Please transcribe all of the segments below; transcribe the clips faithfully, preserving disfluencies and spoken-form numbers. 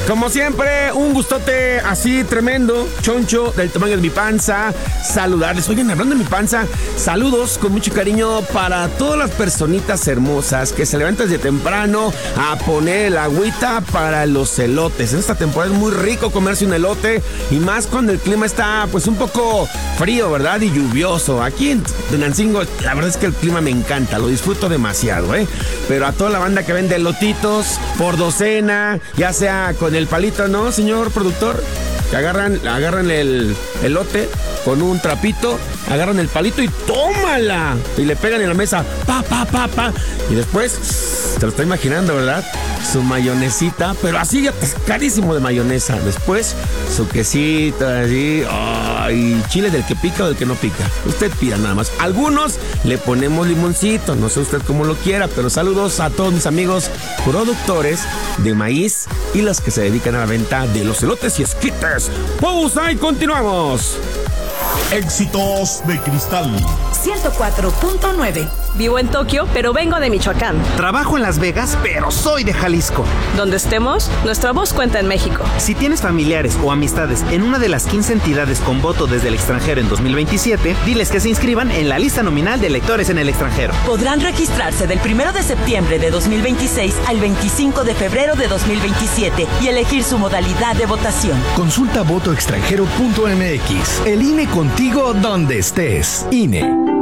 Como siempre, un gustote así tremendo, choncho, del tamaño de mi panza. Saludarles. Oigan, hablando de mi panza, saludos con mucho cariño para todas las personitas hermosas que se levantan desde temprano a poner el agüita para los elotes. En esta temporada es muy rico comerse un elote y más cuando el clima está pues un poco frío, ¿verdad? Y lluvioso. Aquí en Tenancingo, la verdad es que el clima me encanta, lo disfruto demasiado, ¿eh? Pero a toda la banda que vende elotitos por docena, ya sea con el palito, ¿no, señor productor? Que agarran, agarran el elote con un trapito, agarran el palito y tómala. Y le pegan en la mesa, pa, pa, pa, pa. Y después, se lo está imaginando, ¿verdad? Su mayonesita, pero así carísimo de mayonesa. Después, su quesito, así, oh, y chile del que pica o del que no pica. Usted pida nada más. Algunos le ponemos limoncito, no sé usted cómo lo quiera, pero saludos a todos mis amigos productores de maíz y los que se dedican a la venta de los elotes y esquites. Pausa y continuamos. Éxitos de Cristal ciento cuatro punto nueve. Vivo en Tokio, pero vengo de Michoacán. Trabajo en Las Vegas, pero soy de Jalisco. Donde estemos, nuestra voz cuenta en México. Si tienes familiares o amistades en una de las quince entidades con voto desde el extranjero en dos mil veintisiete, diles que se inscriban en la lista nominal de electores en el extranjero. Podrán registrarse del primero de septiembre de dos mil veintiséis al veinticinco de febrero de dos mil veintisiete y elegir su modalidad de votación. Consulta voto extranjero punto m x. El I N E contigo donde estés. I N E.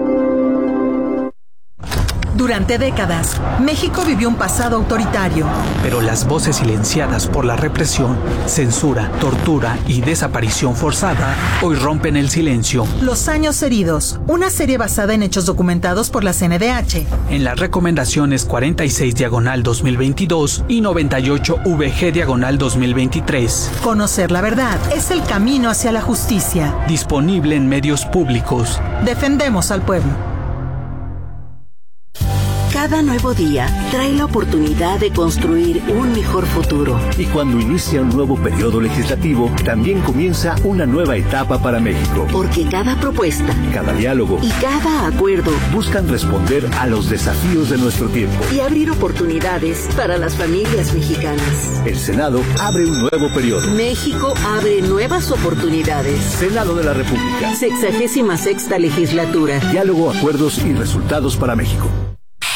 Durante décadas, México vivió un pasado autoritario. Pero las voces silenciadas por la represión, censura, tortura y desaparición forzada hoy rompen el silencio. Los años heridos, una serie basada en hechos documentados por la C N D H. En las recomendaciones cuarenta y seis diagonal dos mil veintidós y noventa y ocho V G diagonal dos mil veintitrés. Conocer la verdad es el camino hacia la justicia. Disponible en medios públicos. Defendemos al pueblo. Cada nuevo día trae la oportunidad de construir un mejor futuro. Y cuando inicia un nuevo periodo legislativo, también comienza una nueva etapa para México. Porque cada propuesta, cada diálogo y cada acuerdo buscan responder a los desafíos de nuestro tiempo y abrir oportunidades para las familias mexicanas. El Senado abre un nuevo periodo. México abre nuevas oportunidades. Senado de la República. Sexagésima sexta legislatura. Diálogo, acuerdos y resultados para México.